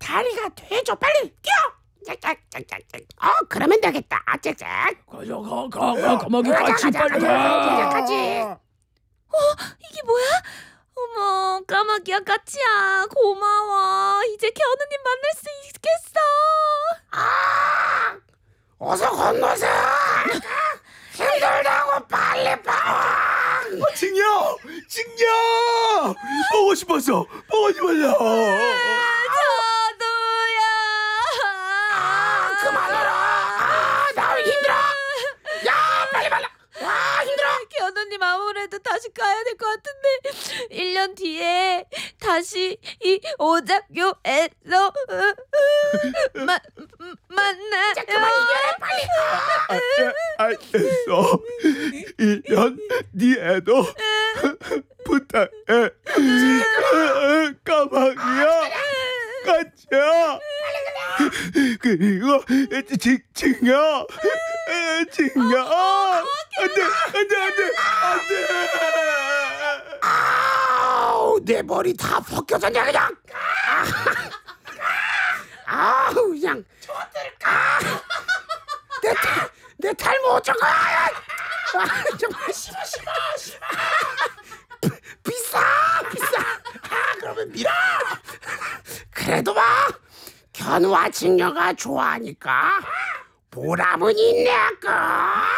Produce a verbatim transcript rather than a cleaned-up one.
다리가 되죠. 빨리 뛰어. 어, 그러면 되겠다. 짹짹. 가자, 가, 가, 가, 가마귀 같이 빨리 가자, 가. 같이. 어, 이게 뭐야? 어머, 까마귀야 까치야 고마워. 이제 견우님 만날 수 있겠어. 아, 어서 건너세요. 힘들다고 빨리 봐. 어, 징여, 징여. 보고 싶었어, 보고 싶었어. 저도야. 아, 그만해라. 아, 나 힘들어. 야, 빨리 빨리. 와, 힘들어. 견우님 아무래도 다시 가야 될 것 같은데 일 년 뒤에 다시 이 오작교에서 마, 만나요. 자, 그만 이겨내 빨리. 아, 아, 알겠어. 일 년 뒤에도 부탁해. 까마귀야, 까치야. 그리고 징, 징여, 징여. 안돼, 안돼, 안돼, 안돼. 아우, 내 머리 다 벗겨졌냐 그냥. 아우, 그냥 아, 내, 탈- 내 탈모 어쩔 거야. 아, 정말 싫어 싫어 싫어. 비- 비싸 비싸. 아, 그러면 밀어. 그래도 봐, 견우와 징여가 좋아하니까 보람은 있네 아까.